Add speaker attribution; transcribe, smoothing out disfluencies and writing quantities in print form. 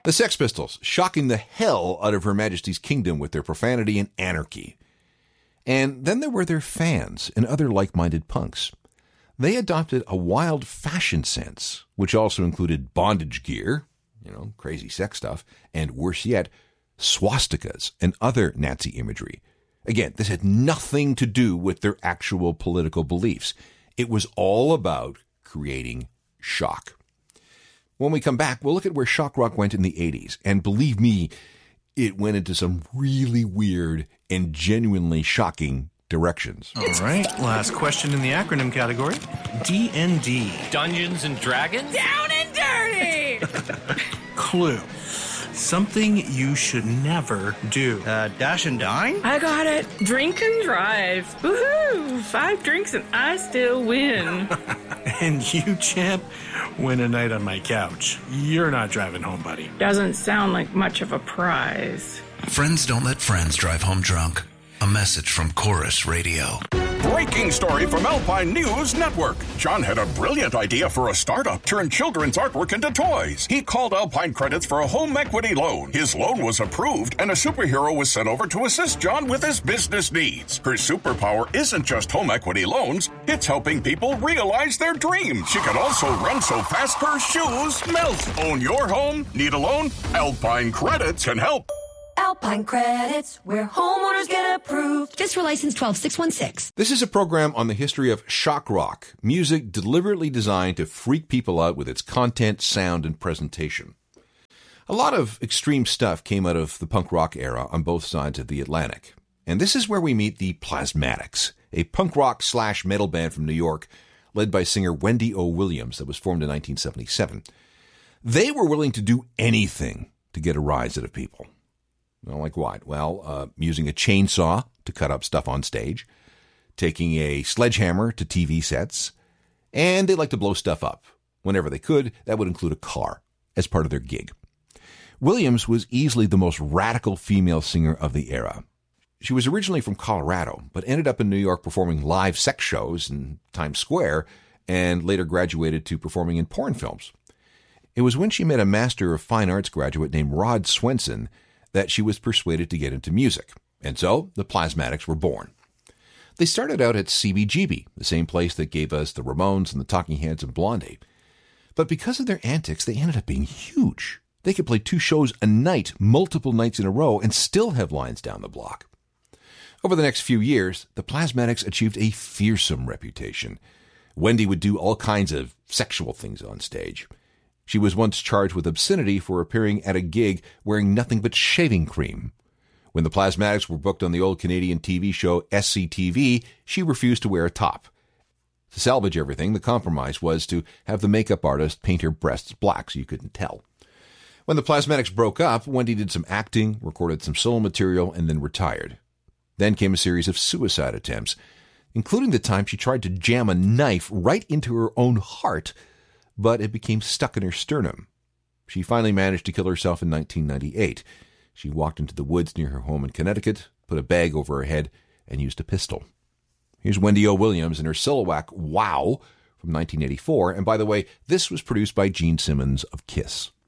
Speaker 1: The Sex Pistols, shocking the hell out of Her Majesty's kingdom with their profanity and anarchy. And then there were their fans and other like-minded punks. They adopted a wild fashion sense, which also included bondage gear, crazy sex stuff, and worse yet, swastikas and other Nazi imagery. Again, this had nothing to do with their actual political beliefs. It was all about creating shock. When we come back, we'll look at where shock rock went in the 80s. And believe me, it went into some really weird and genuinely shocking directions.
Speaker 2: All right, last question in the acronym category. D&D.
Speaker 3: Dungeons and Dragons?
Speaker 4: Down and dirty!
Speaker 2: Clue. Something you should never do.
Speaker 5: Dash and dine?
Speaker 4: I got it. Drink and drive. Woohoo! 5 drinks and I still win.
Speaker 2: And you, champ, win a night on my couch. You're not driving home, buddy.
Speaker 4: Doesn't sound like much of a prize.
Speaker 6: Friends don't let friends drive home drunk. A message from Chorus Radio.
Speaker 7: Breaking story from Alpine News Network. John had a brilliant idea for a startup, turn children's artwork into toys. He called Alpine Credits for a home equity loan. His loan was approved, and a superhero was sent over to assist John with his business needs. Her superpower isn't just home equity loans, it's helping people realize their dreams. She can also run so fast her shoes melt. Own your home? Need a loan? Alpine Credits can help.
Speaker 8: Alpine Credits, where homeowners get approved. FSRA license 12616.
Speaker 1: This is a program on the history of shock rock, music deliberately designed to freak people out with its content, sound, and presentation. A lot of extreme stuff came out of the punk rock era on both sides of the Atlantic. And this is where we meet the Plasmatics, a punk rock / metal band from New York, led by singer Wendy O. Williams that was formed in 1977. They were willing to do anything to get a rise out of people. Like what? Well, using a chainsaw to cut up stuff on stage, taking a sledgehammer to TV sets, and they like to blow stuff up. Whenever they could, that would include a car as part of their gig. Williams was easily the most radical female singer of the era. She was originally from Colorado, but ended up in New York performing live sex shows in Times Square, and later graduated to performing in porn films. It was when she met a Master of Fine Arts graduate named Rod Swenson that she was persuaded to get into music. And so, the Plasmatics were born. They started out at CBGB, the same place that gave us the Ramones and the Talking Heads and Blondie. But because of their antics, they ended up being huge. They could play 2 shows a night, multiple nights in a row, and still have lines down the block. Over the next few years, the Plasmatics achieved a fearsome reputation. Wendy would do all kinds of sexual things on stage. She was once charged with obscenity for appearing at a gig wearing nothing but shaving cream. When the Plasmatics were booked on the old Canadian TV show SCTV, she refused to wear a top. To salvage everything, the compromise was to have the makeup artist paint her breasts black so you couldn't tell. When the Plasmatics broke up, Wendy did some acting, recorded some solo material, and then retired. Then came a series of suicide attempts, including the time she tried to jam a knife right into her own heart, but it became stuck in her sternum. She finally managed to kill herself in 1998. She walked into the woods near her home in Connecticut, put a bag over her head, and used a pistol. Here's Wendy O. Williams and her Silhouette Wow from 1984. And by the way, this was produced by Gene Simmons of Kiss.